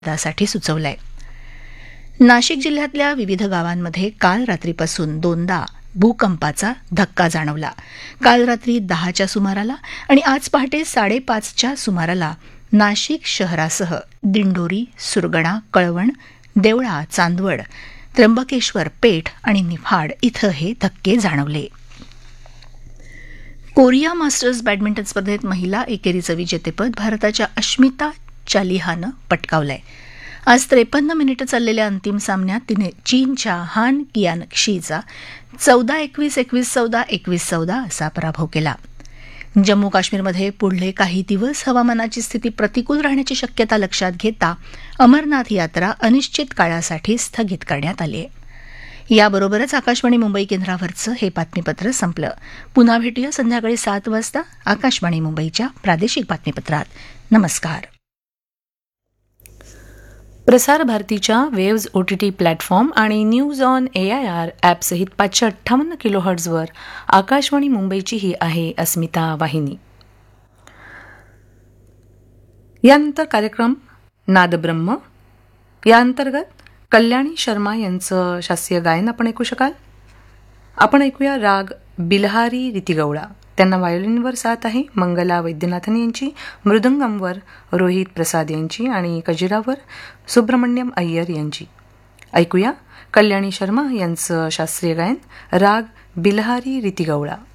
साठी सुचवलंय. नाशिक जिल्ह्यातल्या विविध गावांमध्ये काल रात्रीपासून दोनदा भूकंपाचा धक्का जाणवला. काल रात्री 10च्या सुमाराला आणि आज पहाटे 5:30च्या सुमाराला नाशिक शहरासह दिंडोरी, सुरगणा, कळवण, देवळा, चांदवड, त्र्यंबकेश्वर, पेठ आणि निफाड इथं हे धक्के जाणवले. कोरिया मास्टर्स बॅडमिंटन स्पर्धेत महिला एकेरीचं विजेतेपद भारताच्या अश्मिता चालिहानं पटकावलंय. आज 53 मिनिटं चाललेल्या अंतिम सामन्यात तिने चीनच्या हान कियानक्षीचा 14-21, 21-14, 21-14 असा पराभव केला. जम्मू काश्मीरमध्ये पुढले काही दिवस हवामानाची स्थिती प्रतिकूल राहण्याची शक्यता लक्षात घेता अमरनाथ यात्रा अनिश्चित काळासाठी स्थगित करण्यात आली आहे. याबरोबरच आकाशवाणी मुंबई केंद्रावरचं हे बातमीपत्र संपलं. पुन्हा भेटूया संध्याकाळी 7 वाजता आकाशवाणी मुंबईच्या प्रादेशिक बातमीपत्रात. नमस्कार. प्रसार भारतीच्या वेव्ज OTT प्लॅटफॉर्म आणि न्यूज ऑन AIR ॲपसहित 558 किलोहर्ट्झवर आकाशवाणी मुंबईची ही आहे अस्मिता वाहिनी. यानंतर कार्यक्रम नादब्रह्म, या अंतर्गत कल्याणी शर्मा यांचं शास्त्रीय गायन आपण ऐकू शकाल. आपण ऐकूया राग बिलहारी रीतिगवळा. त्यांना व्हायोलिनवर साथ आहे मंगला वैद्यनाथन यांची, मृदंगमवर रोहित प्रसाद यांची आणि कजिरावर सुब्रमण्यम अय्यर यांची. ऐकूया कल्याणी शर्मा यांचं शास्त्रीय गायन राग बिलहारी रीतिगवळा.